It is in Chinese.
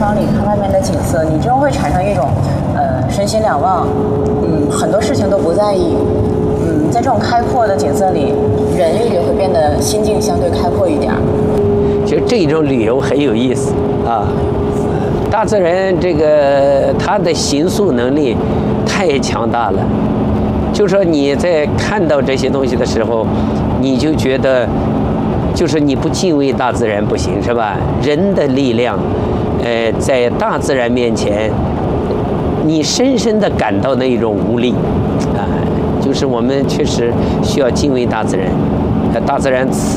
窗里看外面的景色，你就会产生一种身心两忘，很多事情都不在意。在这种开阔的景色里，人也会变得心境相对开阔一点。 就这种旅游很有意思啊！大自然这个它的形塑能力太强大了，就说你在看到这些东西的时候，你就觉得，就是你不敬畏大自然不行，是吧？人的力量，在大自然面前，你深深地感到那一种无力，就是我们确实需要敬畏大自然，大自然